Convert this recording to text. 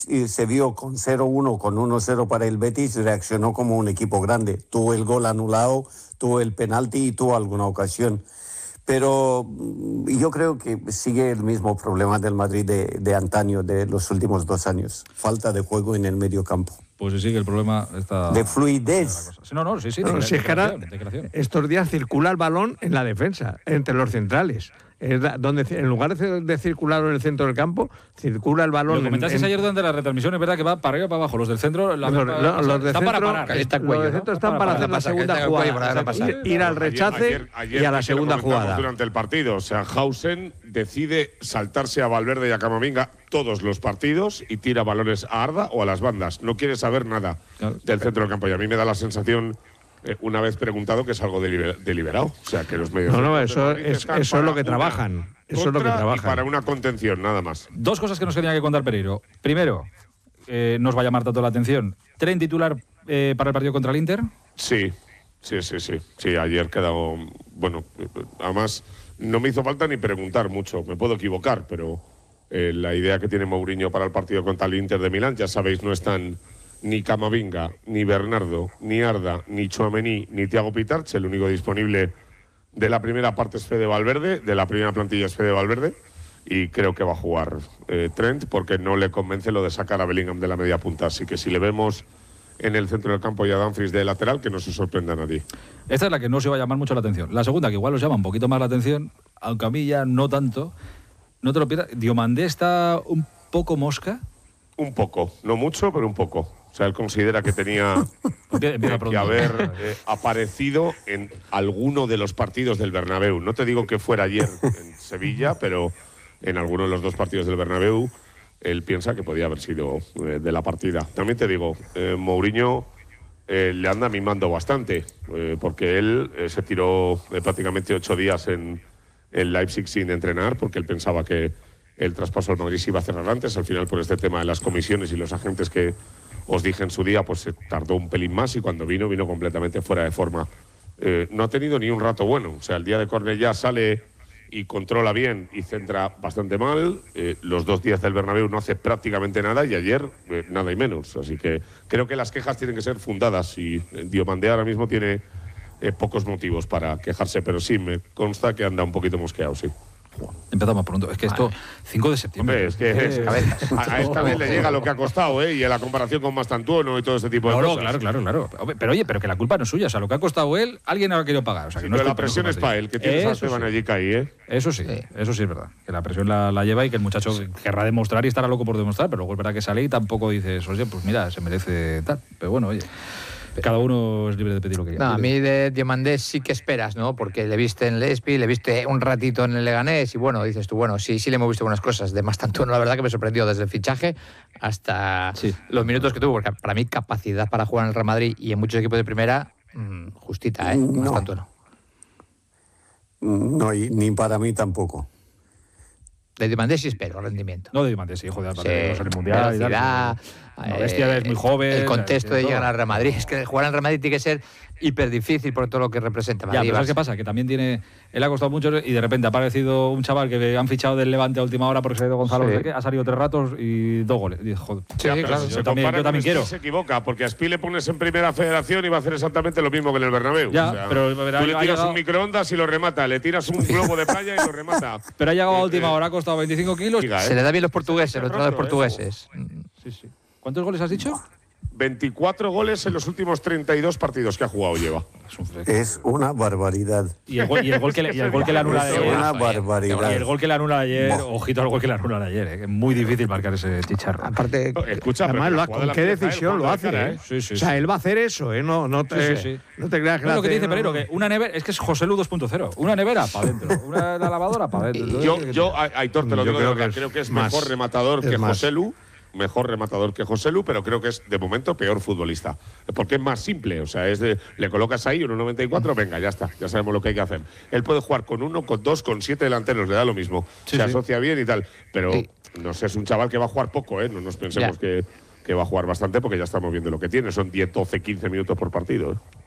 se vio con 0-1, con 1-0 para el Betis, reaccionó como un equipo grande. Tuvo el gol anulado, tuvo el penalti y tuvo alguna ocasión. Pero yo creo que sigue el mismo problema del Madrid de antaño, de los últimos 2 años. Falta de juego en el medio campo. Pues sí, sigue el problema está de fluidez. Sí, no, sí. Si es que ahora, estos días circula el balón en la defensa, entre los centrales. Donde en lugar de circular en el centro del campo, circula el balón. Lo comentasteis ayer durante la retransmisión, es verdad que va para arriba y para abajo. Los del centro los de centro, para parar. Los de centro están para hacer la segunda jugada. Ir al rechace y a la segunda jugada. Durante el partido, o sea, Hausen decide saltarse a Valverde y a Camavinga todos los partidos y tira balones a Arda o a las bandas. No quiere saber nada del centro del campo. Y a mí me da la sensación, una vez preguntado, que es algo deliberado. O sea, que los medios... eso es lo que trabajan. Eso es lo que trabajan. Y para una contención, nada más. 2 cosas que nos tenía que contar Pereiro. Primero, nos va a llamar tanto la atención. ¿Tren titular para el partido contra el Inter? Sí, ayer quedó... Bueno, además, no me hizo falta ni preguntar mucho. Me puedo equivocar, pero la idea que tiene Mourinho para el partido contra el Inter de Milán, ya sabéis, no están ni Camavinga, ni Bernardo, ni Arda, ni Tchouaméni, ni Thiago Pitarch. El único disponible de la primera parte es Fede Valverde, de la primera plantilla es Fede Valverde, y creo que va a jugar Trent, porque no le convence lo de sacar a Bellingham de la media punta. Así que si le vemos en el centro del campo y a Dumfries de lateral, que no se sorprenda a nadie. Esta es la que no se va a llamar mucho la atención. La segunda, que igual os llama un poquito más la atención, aunque a mí ya no tanto. No te lo pierdas. Diomandé está un poco mosca. Un poco, no mucho, pero un poco. O sea, él considera que tenía que haber aparecido en alguno de los partidos del Bernabéu. No te digo que fuera ayer en Sevilla, pero en alguno de los 2 partidos del Bernabéu él piensa que podía haber sido de la partida. También te digo, Mourinho le anda mimando bastante, porque él se tiró prácticamente 8 días en Leipzig sin entrenar, porque él pensaba que el traspaso al Madrid se iba a cerrar antes. Al final, por este tema de las comisiones y los agentes que os dije en su día, pues se tardó un pelín más, y cuando vino completamente fuera de forma. No ha tenido ni un rato bueno. O sea, el día de Cornellá sale y controla bien y centra bastante mal. Los 2 días del Bernabéu no hace prácticamente nada, y ayer nada y menos. Así que creo que las quejas tienen que ser fundadas, y Diomandé ahora mismo tiene pocos motivos para quejarse, pero sí me consta que anda un poquito mosqueado, sí. Empezamos pronto. Es que esto, 5 de septiembre. Hombre, es que a esta vez le llega lo que ha costado, y en la comparación con Mastantuono y todo este tipo de cosas. Claro. Pero oye, pero que la culpa no es suya. O sea, lo que ha costado él, alguien ha querido pagar. O sea, que no pero la presión es para él, que tienes a Esteban allí caí, Eso sí es verdad. Que la presión la lleva, y que el muchacho querrá demostrar y estará loco por demostrar, pero luego es verdad que sale y tampoco dices, oye, pues mira, se merece tal. Pero bueno, oye, cada uno es libre de pedir lo que quiera. No, a mí de Diomandé sí que esperas, ¿no? Porque le viste en Lespi, le viste un ratito en el Leganés, y bueno, dices tú, bueno, sí le hemos visto buenas cosas. De Mastantuono, la verdad que me sorprendió desde el fichaje hasta los minutos que tuvo, porque para mí capacidad para jugar en el Real Madrid y en muchos equipos de primera, justita, Mastantuono. No, y ni para mí tampoco. De Diomandé sí espero rendimiento. No, de Diomandé sí, joder, para el Mundial. Velocidad, bestia, es muy joven. El contexto de llegar al Real Madrid. Es que jugar al Real Madrid tiene que ser hiper difícil por todo lo que representa Madrid. Ya, pero ¿sabes qué pasa? Que también él ha costado mucho, y de repente ha aparecido un chaval que han fichado del Levante a última hora porque se ha ido Gonzalo, ha salido 3 ratos y 2 goles. Y, joder, claro. Yo también quiero. Se equivoca, porque a Spi le pones en primera federación y va a hacer exactamente lo mismo que en el Bernabéu. Ya, o sea, pero tú le tiras un microondas y lo remata, le tiras un globo de playa y lo remata. Pero ha llegado a última hora, ha costado 25 kilos. Se le da bien los portugueses, los entrenadores portugueses. Sí. ¿Cuántos goles has dicho? 24 goles en los últimos 32 partidos que ha jugado lleva. Es una barbaridad. Y el gol que le anula ayer. Es una barbaridad. Y el gol que le anula ayer, ojito al gol que le anula ayer, que es muy difícil marcar ese chicharro. Aparte, escucha, además, ¿con qué decisión lo hace? Sí. O sea, él va a hacer eso, No te creas que lo que te dice Pereiro, que una nevera, es que es Joselu 2.0. Una nevera para adentro, una lavadora para adentro. Yo Aitor, te lo digo de verdad, creo que es mejor rematador que Joselu. Mejor rematador que Joselu, pero creo que es de momento peor futbolista, porque es más simple. O sea, le colocas ahí 1,94, venga, ya está, ya sabemos lo que hay que hacer. Él puede jugar con 1, con 2, con 7 delanteros, le da lo mismo, se asocia bien y tal, pero no sé, es un chaval que va a jugar poco, no nos pensemos que va a jugar bastante, porque ya estamos viendo lo que tiene, son 10, 12, 15 minutos por partido.